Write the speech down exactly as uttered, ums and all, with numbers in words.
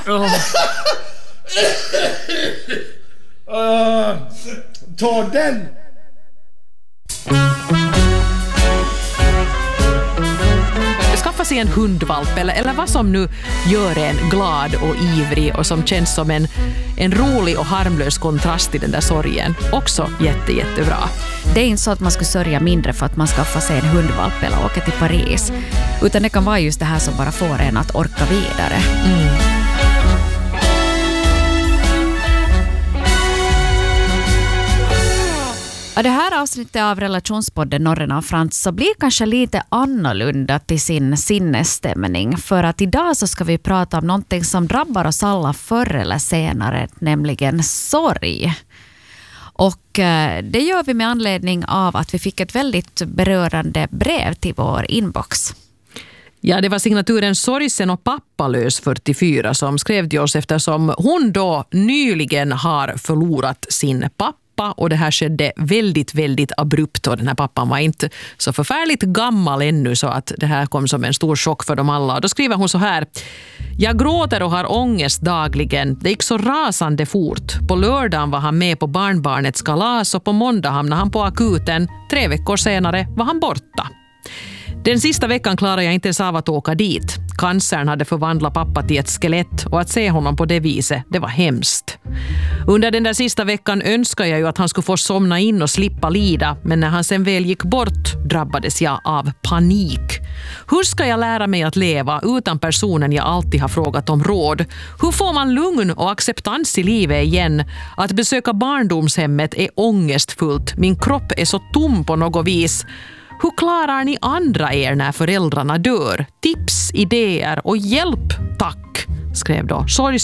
Oh. uh, ta den. Skaffa sig en hundvalp eller, eller vad som nu gör en glad och ivrig och som känns som en, en rolig och harmlös kontrast till den där sorgen. Också jätte, jättebra. Det är inte så att man ska sörja mindre för att man skaffar sig en hundvalp eller åker till Paris. Utan det kan vara just det här som bara får en att orka vidare. Mm. Ja, det här avsnittet av relationspodden Norren av Frans så blir kanske lite annorlunda till sin sinnesstämning. För att idag så ska vi prata om någonting som drabbar oss alla förr eller senare, nämligen sorg. Och eh, det gör vi med anledning av att vi fick ett väldigt berörande brev till vår inbox. Ja, det var signaturen Sorgsen och pappalös fyrtiofyra som skrev till oss eftersom hon då nyligen har förlorat sin pappa. Och det här skedde väldigt, väldigt abrupt och den här pappan var inte så förfärligt gammal ännu så att det här kom som en stor chock för dem alla. Och då skriver hon så här: jag gråter och har ångest dagligen. Det gick så rasande fort. På lördagen var han med på barnbarnets kalas och på måndag hamnade han på akuten. Tre veckor senare var han borta. Den sista veckan klarade jag inte ens av att åka dit. Cancern hade förvandlat pappa till ett skelett och att se honom på det viset, det var hemskt. Under den där sista veckan önskade jag ju att han skulle få somna in och slippa lida, men när han sen väl gick bort drabbades jag av panik. Hur ska jag lära mig att leva utan personen jag alltid har frågat om råd? Hur får man lugn och acceptans i livet igen? Att besöka barndomshemmet är ångestfullt. Min kropp är så tom på något vis. Hur klarar ni andra er när föräldrarna dör? Tips, idéer och hjälp, tack, skrev då Sorgsen